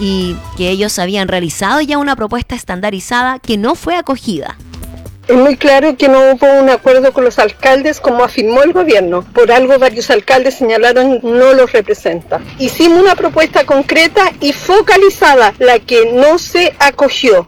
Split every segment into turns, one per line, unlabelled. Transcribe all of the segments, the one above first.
y que ellos habían realizado ya una propuesta estandarizada que no fue acogida.
Es muy claro que no hubo un acuerdo con los alcaldes, como afirmó el gobierno. Por algo varios alcaldes señalaron no los representa. Hicimos una propuesta concreta y focalizada, la que no se acogió.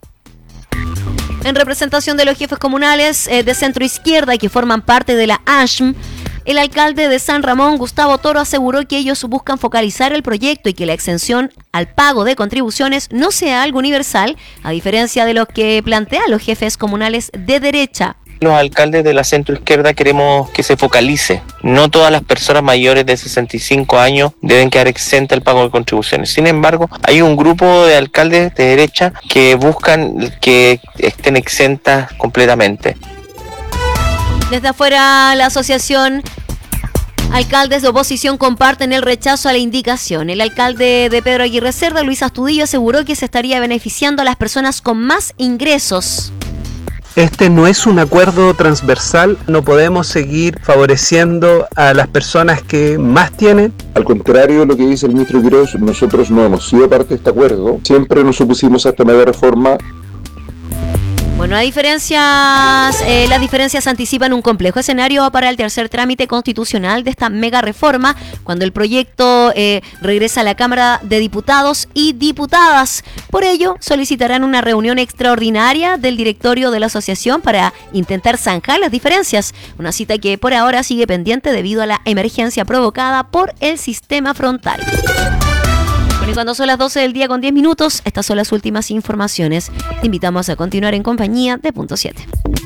En representación de los jefes comunales de centro izquierda que forman parte de la ASHM, el alcalde de San Ramón, Gustavo Toro, aseguró que ellos buscan focalizar el proyecto y que la exención al pago de contribuciones no sea algo universal, a diferencia de lo que plantean los jefes comunales de derecha.
Los alcaldes de la centro izquierda queremos que se focalice. No todas las personas mayores de 65 años deben quedar exentas del pago de contribuciones. Sin embargo, hay un grupo de alcaldes de derecha que buscan que estén exentas completamente.
Desde afuera, la asociación Alcaldes de Oposición comparten el rechazo a la indicación. El alcalde de Pedro Aguirre Cerda, Luis Astudillo, aseguró que se estaría beneficiando a las personas con más ingresos.
Este no es un acuerdo transversal, no podemos seguir favoreciendo a las personas que más tienen.
Al contrario de lo que dice el ministro Quiroz, nosotros no hemos sido parte de este acuerdo, siempre nos opusimos a esta mega reforma.
Bueno, las diferencias anticipan un complejo escenario para el tercer trámite constitucional de esta mega reforma, cuando el proyecto regresa a la Cámara de Diputados y Diputadas. Por ello, solicitarán una reunión extraordinaria del directorio de la asociación para intentar zanjar las diferencias, una cita que por ahora sigue pendiente debido a la emergencia provocada por el sistema frontal. Y cuando son las 12 del día con 10 minutos, estas son las últimas informaciones. Te invitamos a continuar en compañía de Punto 7.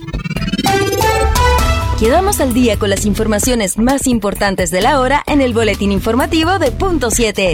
Quedamos al día con las informaciones más importantes de la hora en el boletín informativo de Punto 7.